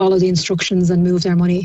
follow the instructions and move their money.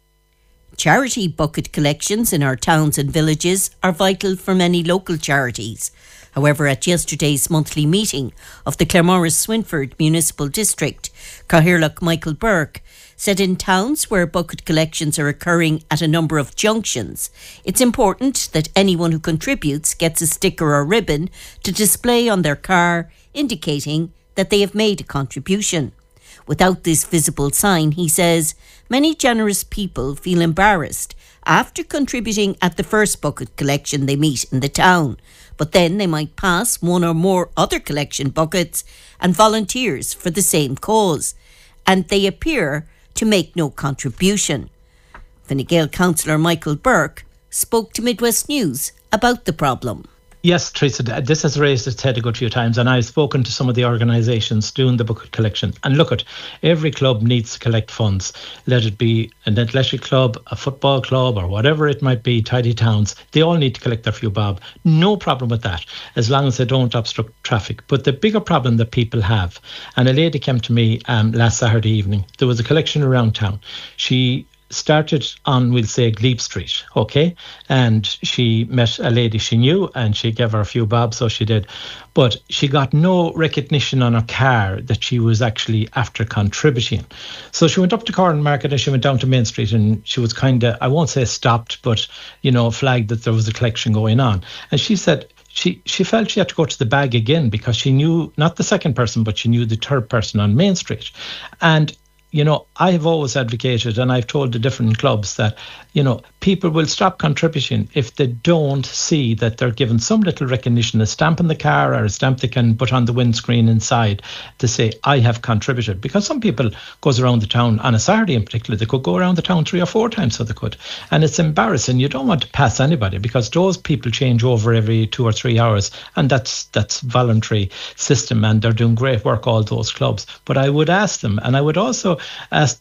Charity bucket collections in our towns and villages are vital for many local charities. However, at yesterday's monthly meeting of the Claremorris-Swinford Municipal District, Cathaoirleach Michael Burke said in towns where bucket collections are occurring at a number of junctions, it's important that anyone who contributes gets a sticker or ribbon to display on their car indicating that they have made a contribution. Without this visible sign, he says, many generous people feel embarrassed after contributing at the first bucket collection they meet in the town, but then they might pass one or more other collection buckets and volunteers for the same cause, and they appear to make no contribution. Fine Gael councillor Michael Burke spoke to Midwest News about the problem. Yes, Teresa, this has raised its head a good few times, and I've spoken to some of the organisations doing the bucket collection. And look, every club needs to collect funds. Let it be an athletic club, a football club, or whatever it might be, tidy towns. They all need to collect their few bob. No problem with that, as long as they don't obstruct traffic. But the bigger problem that people have, and a lady came to me last Saturday evening, there was a collection around town. She started on, we'll say, Glebe Street, okay? And she met a lady she knew and she gave her a few bob, so she did. But she got no recognition on her car that she was actually after contributing. So she went up to Corran Market and she went down to Main Street, and she was kind of, I won't say stopped, but, flagged that there was a collection going on. And she said, She felt she had to go to the bag again because she knew not the second person, but she knew the third person on Main Street. And I have always advocated, and I've told the different clubs that, people will stop contributing if they don't see that they're given some little recognition, a stamp in the car or a stamp they can put on the windscreen inside to say, I have contributed. Because some people goes around the town on a Saturday in particular, they could go around the town 3 or 4 times, so they could. And it's embarrassing. You don't want to pass anybody because those people change over every 2 or 3 hours, and that's voluntary system, and they're doing great work, all those clubs. But I would ask them, and I would also ask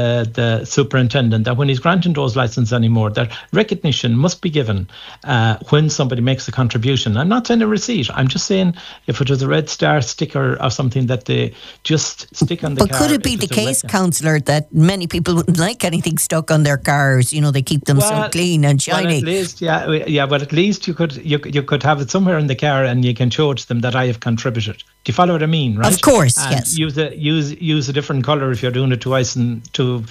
the superintendent that when he's granting those licenses anymore, that recognition must be given when somebody makes a contribution. I'm not saying a receipt. I'm just saying if it was a Red Star sticker or something that they just stick on the car. But could it be the case, councillor, that many people wouldn't like anything stuck on their cars? They keep them so clean and shiny. Well, at least, but at least you could have it somewhere in the car and you can show it to them that I have contributed. Do you follow what I mean, right? Of course, and yes. Use a different colour if you're doing it twice and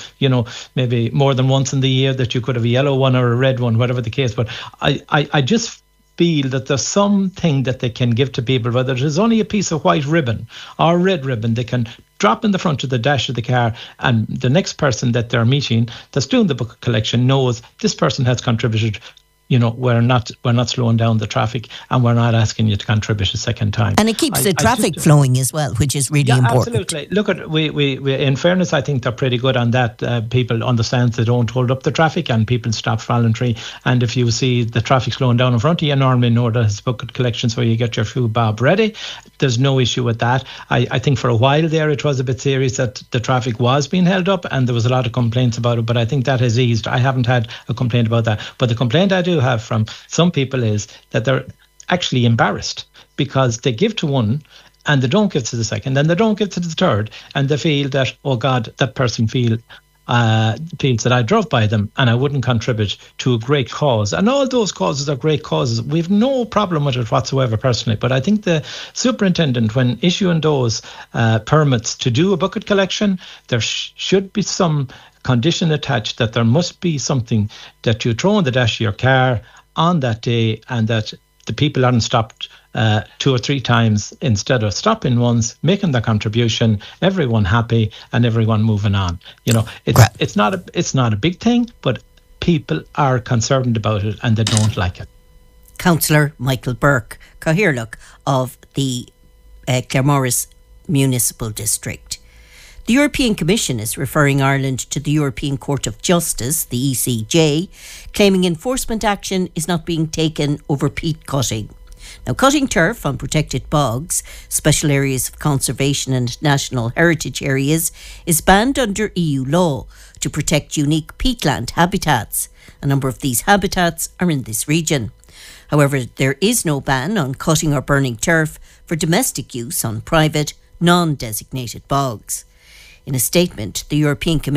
maybe more than once in the year, that you could have a yellow one or a red one, whatever the case. But I just feel that there's something that they can give to people, whether it is only a piece of white ribbon or red ribbon, they can drop in the front of the dash of the car, and the next person that they're meeting that's doing the bucket collection knows this person has contributed. We're not slowing down the traffic, and we're not asking you to contribute a second time. And it keeps the traffic flowing as well, which is really important. Absolutely. Look, we in fairness, I think they're pretty good on that. People understand they don't hold up the traffic, and people stop voluntary. And if you see the traffic slowing down in front of you, normally know that it's bucket collections where you get your few bob ready. There's no issue with that. I think for a while there it was a bit serious that the traffic was being held up, and there was a lot of complaints about it. But I think that has eased. I haven't had a complaint about that. But the complaint I do have from some people is that they're actually embarrassed because they give to one and they don't give to the second and they don't give to the third, and they feel that, oh God, that person feels that I drove by them and I wouldn't contribute to a great cause. And all those causes are great causes. We've no problem with it whatsoever personally. But I think the superintendent, when issuing those permits to do a bucket collection, there should be some condition attached that there must be something that you throw in the dash of your car on that day, and that the people aren't stopped 2 or 3 times, instead of stopping once, making their contribution, everyone happy and everyone moving on. It's not a big thing, but people are concerned about it and they don't like it. Councillor Michael Burke, Cathaoirleach of the Claremorris Municipal District. The European Commission is referring Ireland to the European Court of Justice, the ECJ, claiming enforcement action is not being taken over peat cutting. Now, cutting turf on protected bogs, special areas of conservation and national heritage areas is banned under EU law to protect unique peatland habitats. A number of these habitats are in this region. However, there is no ban on cutting or burning turf for domestic use on private, non-designated bogs. In a statement, the European Commission